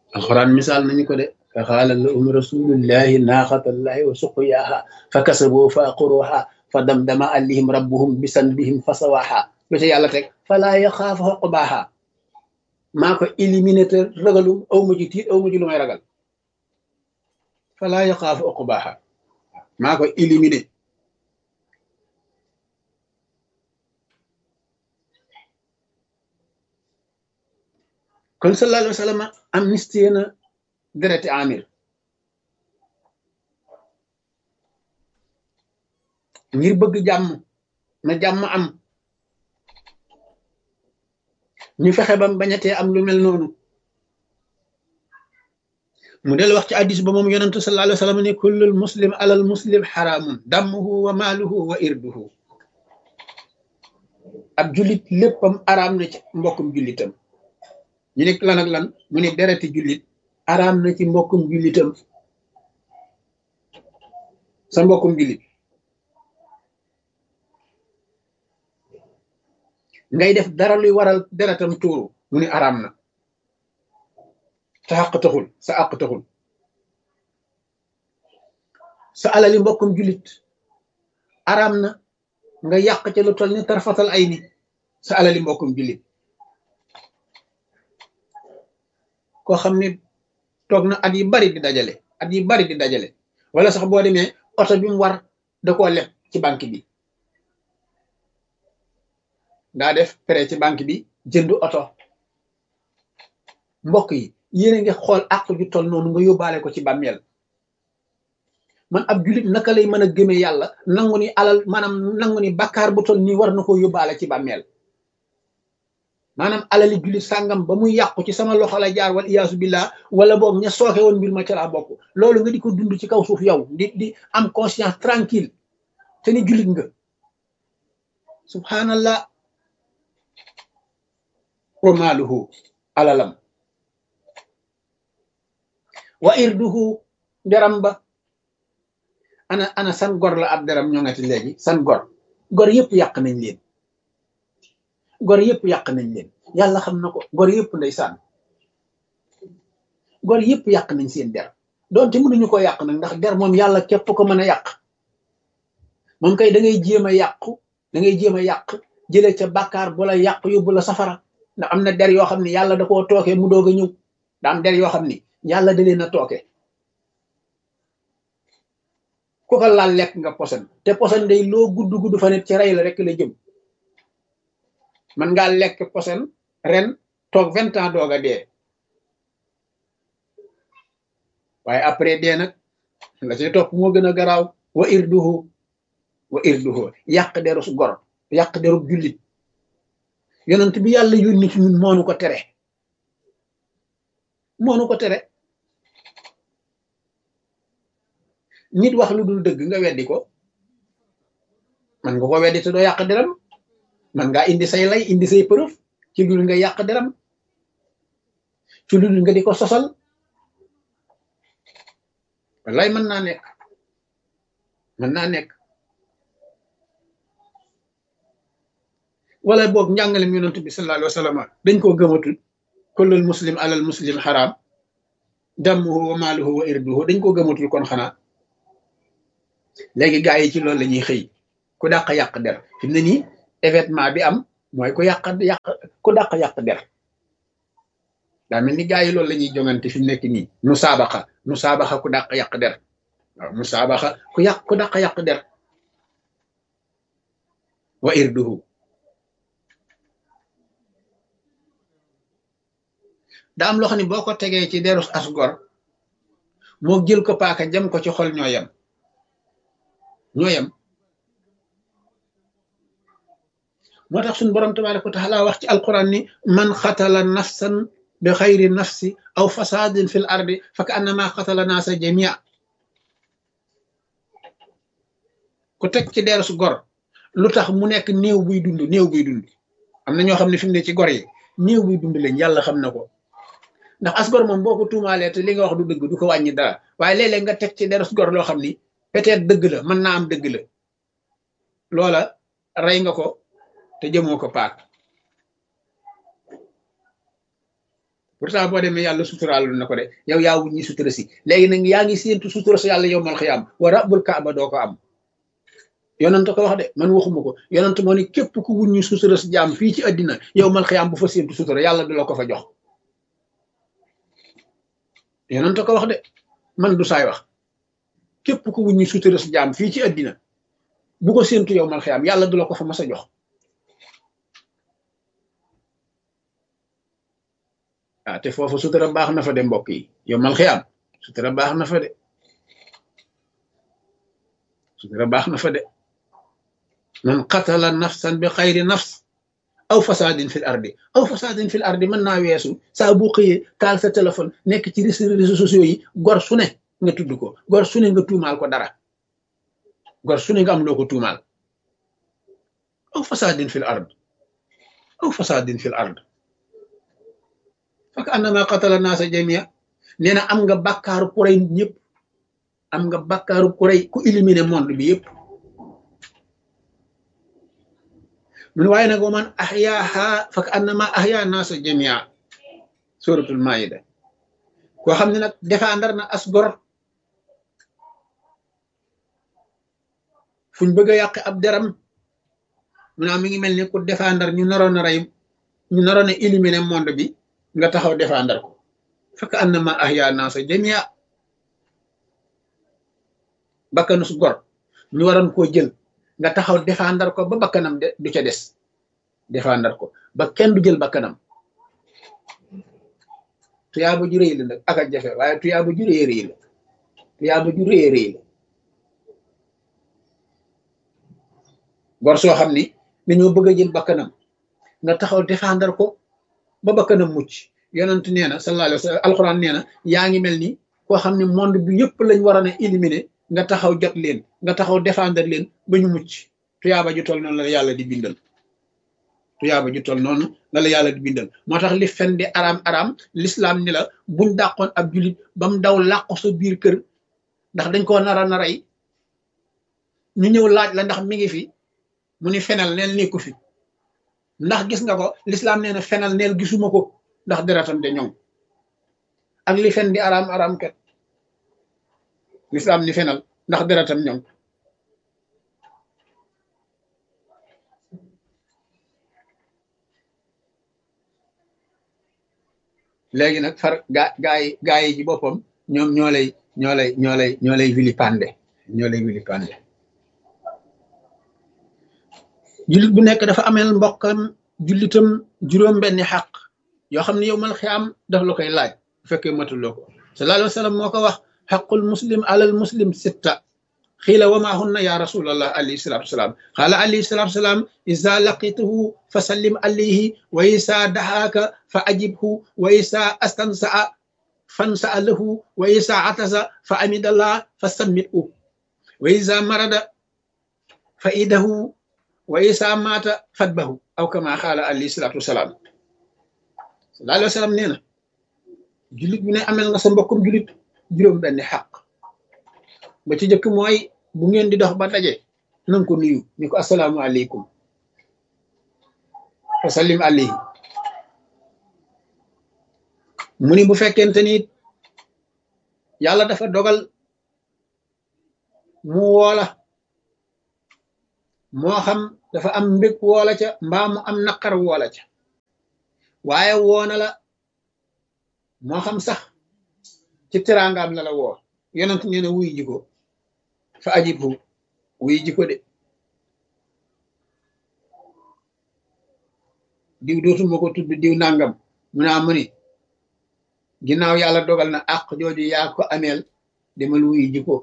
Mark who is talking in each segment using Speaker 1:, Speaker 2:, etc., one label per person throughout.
Speaker 1: alquran misaal nañu ko de fa qaala lahum rasulullahi naaqatallahi wa suqyaaha fa kasaboo fa aqruha fa damdama alayhim rabbuhum bisanbihim fa sawaaha lu ca yàlla teg falaa yaxaafu uqbaaha maa ko éliminé te ragalu aw ma ci tiit aw ma ci lu may ragal falaa yaxaafu uqbaaha maa ko éliminé. kon sallallahu alayhi wa sallam amnistie na dereti amir ngir bëgg jàmm na jàmm am ñu fexe bam bañatee am lu mel noonu mu del wax ci addis ba moom yonentu sallallahu alayhi wa sallam ne kullul muslim alal muslim xaraamun dammuhu wa maaluhu wa irduhu ab jullit léppam araam na ci mbokkum jullitam ñu ne lan ak lan mu ne dereti jullit araam na ci mbokkum jullitam sa mbokkum jullit ngay def dara luy waral deretam tuuru mu ne araam na sa àq taxul sa àq taxul sa alali mbokkum jullit araam na nga yàq ca lu toll ni tarfatal ay ni sa alali mbokkum jullit koo xam ne toog na at yi bari di dajale wala sax boo demee oto bi mu war da koo leb ci banque bi daa def prêt ci banque bi jënd oto mbokk yi yéen a ngi xool àq ju toll noonu nga yóbbaale ko ci bàmmeel man ab julit naka lay mën a gëmee yàlla nangu ni alal maanaam nangu ni bakkaar bu toll nii war na koo yóbbaale ci bàmmeel maanaam alali julit sàngam ba muy yàqu ci sama loxo la jaar wal iyaasu billah wala boog ña sooxe woon mbir ma ca laa bokk loolu nga di ko dund ci kaw suuf yow di am conscience tranquille te ni julit nga subhanallah wa maaluhu alalam wa irduhu deram ba ana san gor la ab deram ñoo ngati léegi san gor yëpp yàq nañ leen gor yëpp yàq nañ leen yàlla xam na ko gor yëpp ndeysaan gor yëpp yàq nañ seen der doonte mënuñu ko yàq nag ndax der moom yàlla képp ko mën a yàq moom kay da ngay jéem a yàqu da ngay jéem a yàq jëlee ca bàkkaar bu la yàq yóbbu la safara ndax am na der yoo xam ne yàlla da koo tooke mu doog a ñëw da am der yoo xam ni yàlla da leen a tooke ku ko laal lekk nga posen te posen day loo gudd fa net ci rey la rek la jëm man ngaa lekk posen ren toog 20 ans doog a dee waaye après dee nag la ci topp moo gën a garaaw wa irduhu yàq deru gor yàq deru jullit yonent bi yàlla yónni ci ñun moonu ko tere nit wax lu dul dëgg nga weddi ko man nga ko weddi te doo yàq deram man ngaa indi say lay indi say preuve ci lu nga yàq deram ci lu nga di ko sosal wallaay mën naa nekk wala boog njàngalem yonent bi sallallahu alayhi wa sallam dañ koo gëmatul kullul muslim alal muslim xaraam dammuhu wa maaluhu wa irduhu dañ koo gëmatul kon xanaa léegi gaa yi ci loolu la ñuy xëy ku dàq yàq der fi mu ne nii événement bi am mooy ku dàq yàq der daa mel ni gaa yi loolu la ñuy jongante fi mu nekk nii musaabaxa ku dàq yàq der waaw musaabaxa ku dàq yàq der wa irduhu daa am loo xam ne boo ko tegee ci deru as gor moo jël ko paaka jam ko ci xol ñoo yem moo tax suñu borom tabaraka wa taala wax ci alquran ni man xatala nafsan bi xayri nafsi aw fasadin fil ardi fa ka annama xatala naasa jamia ku teg ci deru su gor lu tax mu nekk néew buy dund am na ñoo xam ne fi mu ne ci gor yi néew buy dund lañ yàlla xam na ko ndax as gor moom boo ko tuumaalee te li nga wax du dëgg du ko wàññi dara waaye léeg-léeg nga teg ci deru su gor loo xam ni peut-être dëgg la mën naa am dëgg la loola rey nga ko te jëmoo ko paak pourtant boo demee yàlla suturaalul na ko de yow yaa wuñ ñi sutura si léegi nag yaa ngi séentu sutura si yàlla yow mal xiyaam wa rabbul kaaba doo ko am yonent ko wax de man waxuma ko yonent moo ni képp ku wuñ ñi sutura si jaam fii ci àddina yow mal xiyaam bu fa séentu sutura yàlla du la ko fa jox yonent ko wax de man du saay wax képp ku wuñ ñi sutura si jaam fii ci àddina bu ko séentu yow mal xiyaam yàlla du la ko fa mas a jox ah te foofu sutura baax na fa de mbokk yi yow mal xiyaam sutura baax na fa de sutura baax na fa de man qatala nafsan bi xayri nafs aw fasadin fil ardi aw fasadin fil ardi mën naa weesu saa bu xëyee taal sa téléphone nekk ci réseaux sociaux yi gor su ne nga tudd ko gor su ne nga tuumaal ko dara gor su ne nga am loo ko tuumaal aw fasadin fil ard aw fasadin fil ard fak annama qatala naasa jamia nee na am nga bàkkaaru ku rey nit ñëpp am nga bàkkaaru ku rey ku éliminer monde bi yëpp mun waaye nag wa man ahyaaha fak annama ahya naasa jamia suratul maida koo xam ne nag défendre na as gor fuñ bëgg a yàq ab deram mu naa mi ngi mel ni ku défendre ñu naroon a rey ñu naroon a éliminer monde bi nga taxaw défendre ko fak annama ahya naasa jamia bakkanu su gor ñu waroon koo jël nga taxaw défendre ko ba bakkanam de du ca des défendre ko ba kenn du jël bakkanam tuyaaba ju rëy la nag ak a jafe waaye tuyaaba ju rëy rëy la tuyaaba ju rëy rëy la gor soo xam ni dañoo bëgg a jël bakkanam nga taxaw défendre ko ba bakkanam mucc yonent nee na sallallahu alayhi wa sallam alquran nee na yaa ngi mel ni koo xam ne monde bi yëpp lañ waroon a éliminer nga taxaw jot leen nga taxaw défendre leen ba ñu mucc tuyaaba ju tol noonu la yàlla di bindal tuyaaba ju tol noonu la yàlla di bindal moo tax li fen di araam l'islam ni la buñ dàqoon ab julit ba mu daw làqu sa biir kër ndax dañ koo nara na rey ñu ñëw laaj la ndax mi ngi fi mu ni fenal neel nekku fi ndax gis nga ko l'islam nee na fenal neel gisuma ko ndax deretam de ñoom ak li fen di araam kat l'islam ni fenal ndax deretam ñoom léegi nag far gaa yi ci boppam ñoom ñoo lay vilipande jullit bu nekk dafa ameel mbokkam jullitam juróom benni xaq yoo xam ne yow mal xiyaam daf la koy laaj bu fekkee matuloo ko sallallahu alayhi wa sallam moo ko wax xaqul muslim alal muslim sitta xiila wa maa hunna ya rasulallah alayhi salatu wasalaam qaala alayhi salatu wasalaam isa laqituhu fa sallim alayhi wa isa dahaaka fa ajibhu wa isa astansaa fansaa lahu wa isa atasa fa amidallah fa sammithu wa isa marada fa idahu wa isa maata fatbahu aw kama qaala alayhi salatu wasalaam sallallahu alayhi wa sallam nee na jullit bi ne amel nga sa mbokkum jullit juróom benni xaq ba ci jëkk mooy bu ngeen di dox ba daje nanga ko nuyu ni ko assalaamu aleykum fa sallim alayhi mu ni bu fekkente ni yàlla dafa dogal mu woola moo xam dafa am mbég woola ca mbaa mu am naqar woola ca waaye woona la moo xam sax ci teraangaam la woo yonent nee na wuy ji ko fa ajibhu wuy ji ko de diw dootuma ko tudd diw nangam mu naa mu ni ginnaaw yàlla dogal na àq jooju yaa ko ameel demal wuy ji ko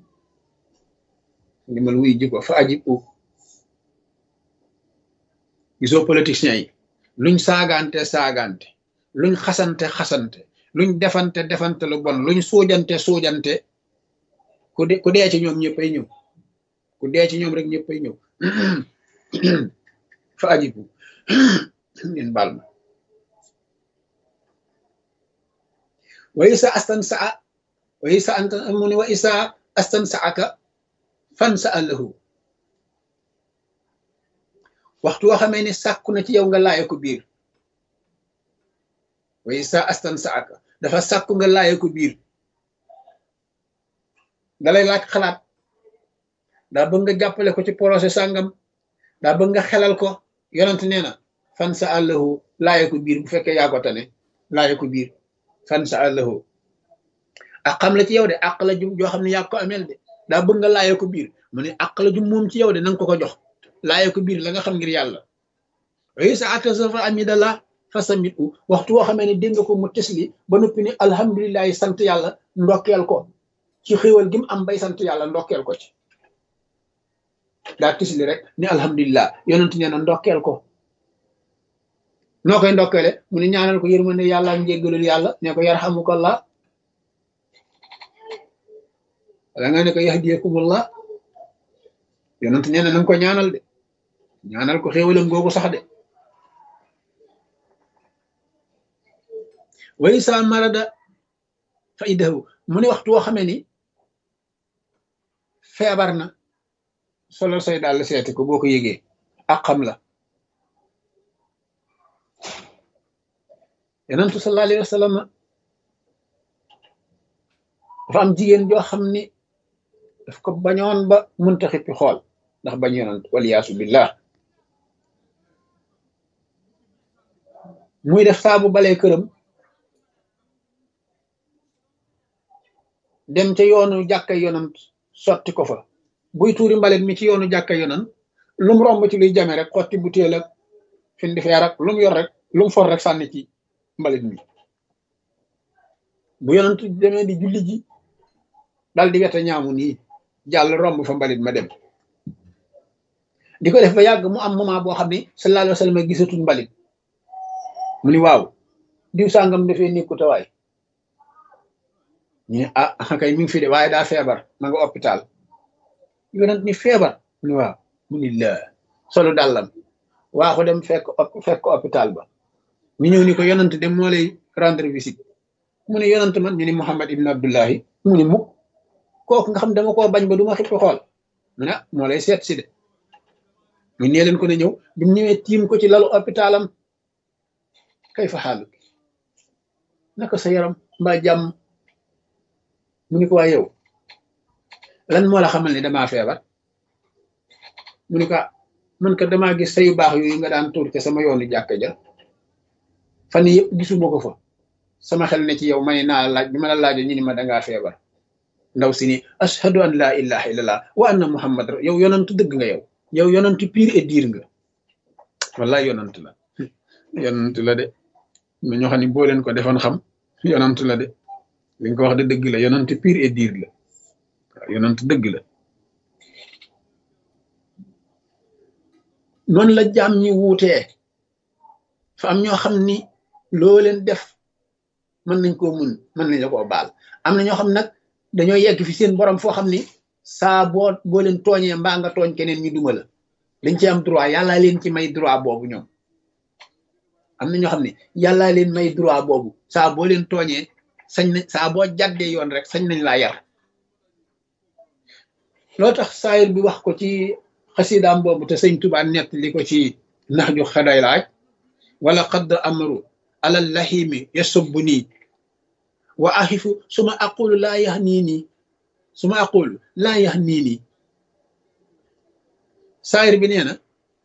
Speaker 1: fa ajibhu gisoo politiciens yi luñ saagante luñ xasante luñ defante lu bon luñ suujante ku dee ci ñoom ñëppay ñëw ku dee ci ñoom rek ñëppay ñëw fa ajibu ngeen baal ma wa isa astan saaka fan sa allahu waxtu woo xamee ni sàkku na ci yow nga laaye ko biir wa isa astan sa aka dafa sàkku nga laaye ko biir dalay laaj xalaat daa bëgg nga jàppale ko ci projet sàngam daa bëgg nga xelal ko yonent nee na fan sa àllahu laaye ko biir bu fekkee yaa ko tane laaye ko biir fan sa àllahu ak xam la ci yow de àq la jum joo xam ne yaa ko ameel de daa bëgg nga laaye ko biir mu ne àq la jum moom ci yow de nanga ko ko jox laaye ko biir la nga xam ngir yàlla way sa atasafa amidallah fasamit u waxtu woo xamee ne dégg nga ko mu tesli ba noppi ni alhamdulilahi sant yàlla ndokkeel ko ci xéwal gi mu am bay sant yàlla ndokkeel ko ci daa tisli rek ni alhamdulilah yonent nee na ndokkeel ko noo koy ndokkeele mu ne ñaanal ko yërmande yàlla ak njéggalul yàlla ne ko yarhamukallah wala nga ne ko yahdiyakumullah yonent nee na nanga ko ñaanal de ñaanal ko xéewalam googu sax de way sa marada fa idahu mu ne waxtu woo xamee ni feebar na solo say daal seeti ko boo ko yëgee ak xam la yonentu sallallahu alayhi wa sallam dafa am jigéen joo xam ni daf ko bañoon ba munta xippi xool ndax bañ yonent waliyaasu billah muy def saabu balee këram dem ca yoonu jàkka yonent sotti ko fa buy tuuri mbalit mi ci yoonu jàkka yonent lum romb ci luy jame rek xotti butéel ak findi feer ak lum yor rek lum for rek sànni ci mbalit mi bu yonent demee di julli ji dal di wete ñaamu nii jàll romb fa mbalit ma dem di ko def ba yàgg mu am moment boo xam ni sallallahu alayhi wa sallam gisatul mbalit mu ni waaw diw sàngam dafee nekku tawaay ñu ne ah kay mi ngi fi de waaye daa feebar ma nga hôpital yonent ni feebar mu ni waaw mu ni la solu dàllam waa ko dem fekk hôpital ba ñu ñëw ni ko yonent dem moo lay rendre visite mu ne yonent man ñu ni Muhammad ibn Abdullahi mu ni mukk kooku nga xam dama koo bañ ba du ma xippi xool mu ne moo lay seet si de mu nee leen ko ne ñëw bi mu ñëwee tiim ko ci lalu hôpitalam kay fa xaalu naka sa yaram mbaa jàmm mu ni ko waa yow lan moo la xamal ne damaa feebar mu ni ko man ka damaa gis sayu baax yooyu nga daan tuur te sama yoonu jàkka ja fan yëpp gisuma ko fa sama xel ne ci yow ma ne naa laaj bi ma la laajo ñu ni ma dangaa feebar ndaw si ni ashhadu an la ilaha illallah wa anna muhammad yow yonantu dëgg nga yow yonantu pire et dire nga wallahi yonantu la de ma ñoo xam ne boo leen ko defoon xam yonantu la de li nga ko wax de dëgg la yonantu pire et dire la waaw yonantu dëgg la noonu la jaam ñi wuutee fa am ñoo xam ni loo leen def mën nañ koo mun mën nañ la koo baal am na ñoo xam nag dañoo yegg fi seen borom foo xam ni saa boo leen tooñee mbaa nga tooñ keneen ñu duma la dañ ci am droit yàllaa leen ci may droit boobu ñoom am na ñoo xam ne yàllaa leen may droit boobu saa boo leen tooñee sañ nañ saa boo jàddee yoon rek sañ nañ laa yar loo tax saayir bi wax ko ci xasidaam boobu te sëñ Tuubaa nett li ko ci nax ju xaday laaj wala qad amaru alal lahimi yasubbu nii wa axifu suma aqulu laa yax nii nii saayir bi nee na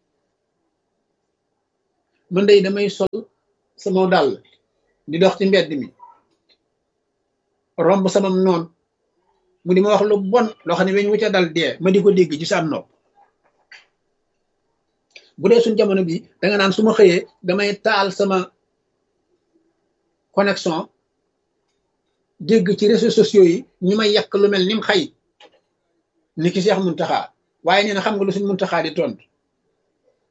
Speaker 1: man day damay sol sama dàll di dox ci mbedd mi romb sama noon mu di ma wax lu bon loo xam ne weñ wu ca dal dee ma di ko dégg ci sa nopp bu dee suñ jamono bi danga naan su ma xëyee damay taal sama connexion dégg ci réseaux sociaux yi ñu may yàq lu mel ni mu xëy ni ki Seex Muntaxa waaye nee na xam nga lu suñ Muntaxa di tontu